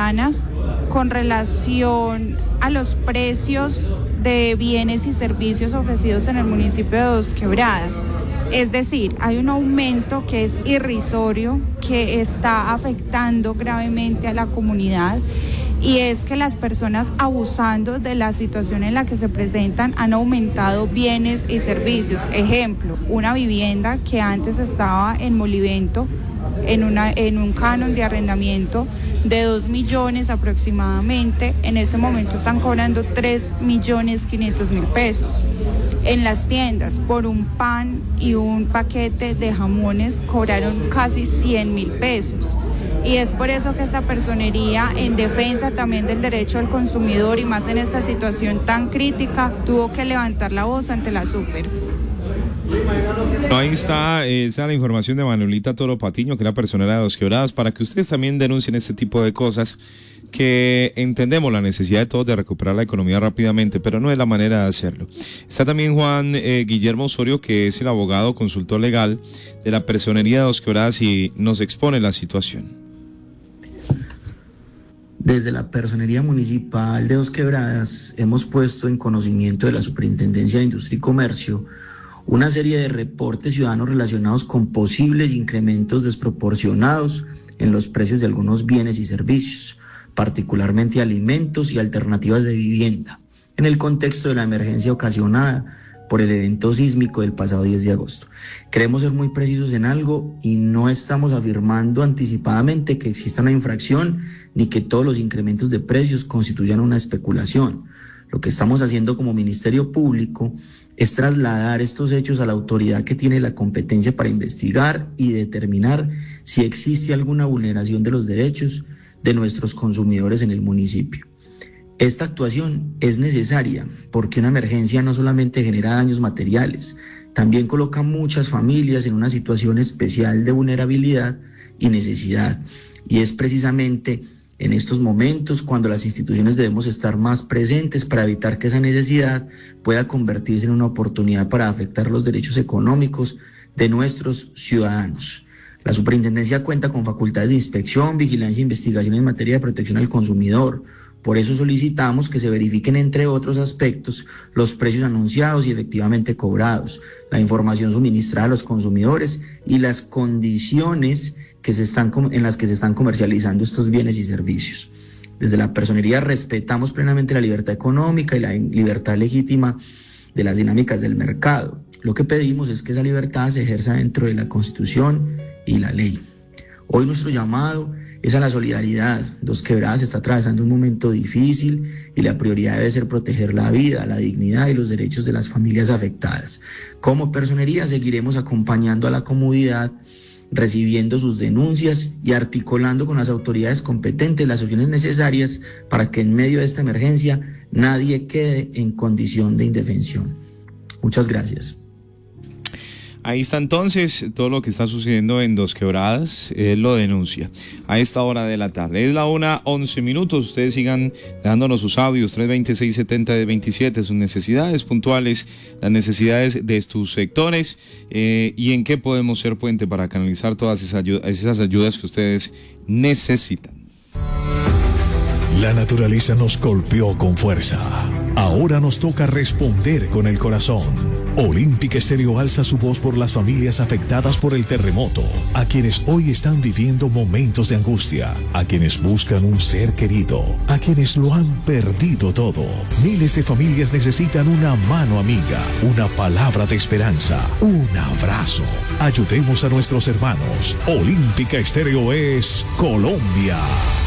ciudadanas con relación a los precios de bienes y servicios ofrecidos en el municipio de Dos Quebradas. Es decir, hay un aumento que es irrisorio, que está afectando gravemente a la comunidad, y es que las personas, abusando de la situación en la que se presentan, han aumentado bienes y servicios. Ejemplo, una vivienda que antes estaba en Molivento en un canon de arrendamiento de 2 millones aproximadamente, en este momento están cobrando 3.500.000 pesos. En las tiendas, por un pan y un paquete de jamones cobraron casi 100.000 pesos. Y es por eso que esta personería, en defensa también del derecho al consumidor y más en esta situación tan crítica, tuvo que levantar la voz ante la Super. Ahí está, esa es la información de Manuelita Toro Patiño, que es la personera de Dos Quebradas, para que ustedes también denuncien este tipo de cosas, que entendemos la necesidad de todos de recuperar la economía rápidamente, pero no es la manera de hacerlo. Está también Juan Guillermo Osorio, que es el abogado consultor legal de la personería de Dos Quebradas, y nos expone la situación. Desde la Personería Municipal de Dos Quebradas hemos puesto en conocimiento de la Superintendencia de Industria y Comercio una serie de reportes ciudadanos relacionados con posibles incrementos desproporcionados en los precios de algunos bienes y servicios, particularmente alimentos y alternativas de vivienda, en el contexto de la emergencia ocasionada por el evento sísmico del pasado 10 de agosto. Queremos ser muy precisos en algo y no estamos afirmando anticipadamente que exista una infracción ni que todos los incrementos de precios constituyan una especulación. Lo que estamos haciendo como Ministerio Público es trasladar estos hechos a la autoridad que tiene la competencia para investigar y determinar si existe alguna vulneración de los derechos de nuestros consumidores en el municipio. Esta actuación es necesaria porque una emergencia no solamente genera daños materiales, también coloca a muchas familias en una situación especial de vulnerabilidad y necesidad. Y es precisamente en estos momentos cuando las instituciones debemos estar más presentes para evitar que esa necesidad pueda convertirse en una oportunidad para afectar los derechos económicos de nuestros ciudadanos. La superintendencia cuenta con facultades de inspección, vigilancia e investigación en materia de protección al consumidor. Por eso solicitamos que se verifiquen, entre otros aspectos, los precios anunciados y efectivamente cobrados, la información suministrada a los consumidores y las condiciones en las que se están comercializando estos bienes y servicios. Desde la personería respetamos plenamente la libertad económica y la libertad legítima de las dinámicas del mercado. Lo que pedimos es que esa libertad se ejerza dentro de la Constitución y la ley. Hoy nuestro llamado es a la solidaridad. Dos Quebradas está atravesando un momento difícil y la prioridad debe ser proteger la vida, la dignidad y los derechos de las familias afectadas. Como personería seguiremos acompañando a la comunidad, recibiendo sus denuncias y articulando con las autoridades competentes las acciones necesarias para que en medio de esta emergencia nadie quede en condición de indefensión. Muchas gracias. Ahí está entonces todo lo que está sucediendo en Dos Quebradas, él lo denuncia a esta hora de la tarde. Es la 1:11. Ustedes sigan dándonos sus audios, 320-670-27, sus necesidades puntuales, las necesidades de tus sectores, y en qué podemos ser puente para canalizar todas esas ayudas que ustedes necesitan. La naturaleza nos golpeó con fuerza. Ahora nos toca responder con el corazón. Olímpica Estéreo alza su voz por las familias afectadas por el terremoto, a quienes hoy están viviendo momentos de angustia, a quienes buscan un ser querido, a quienes lo han perdido todo. Miles de familias necesitan una mano amiga, una palabra de esperanza, un abrazo. Ayudemos a nuestros hermanos. Olímpica Estéreo es Colombia.